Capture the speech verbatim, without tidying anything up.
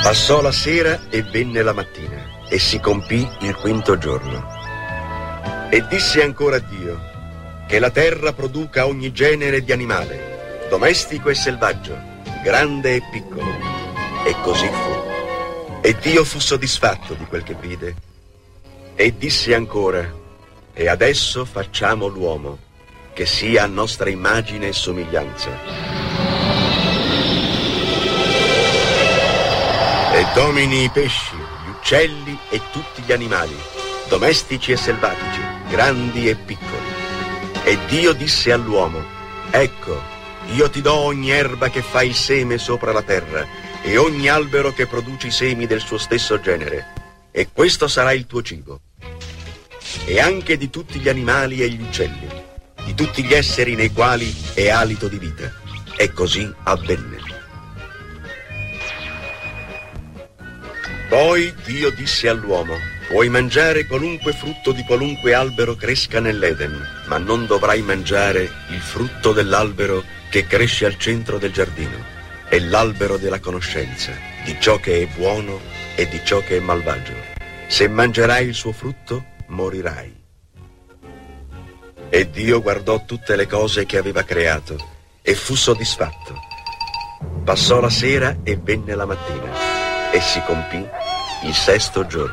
Passò la sera e venne la mattina, e si compì il quinto giorno. E disse ancora Dio: che la terra produca ogni genere di animale, domestico e selvaggio, grande e piccolo. E così fu. E Dio fu soddisfatto di quel che vide. E disse ancora: e adesso facciamo l'uomo, che sia a nostra immagine e somiglianza. E domini i pesci, gli uccelli e tutti gli animali, domestici e selvatici, grandi e piccoli. E Dio disse all'uomo: ecco, io ti do ogni erba che fa il seme sopra la terra, e ogni albero che produce i semi del suo stesso genere, e questo sarà il tuo cibo. E anche di tutti gli animali e gli uccelli, di tutti gli esseri nei quali è alito di vita. E così avvenne. Poi Dio disse all'uomo: puoi mangiare qualunque frutto di qualunque albero cresca nell'Eden, ma non dovrai mangiare il frutto dell'albero che cresce al centro del giardino, è l'albero della conoscenza di ciò che è buono e di ciò che è malvagio. Se mangerai il suo frutto, morirai. E Dio guardò tutte le cose che aveva creato e fu soddisfatto. Passò la sera e venne la mattina, e si compì il sesto giorno.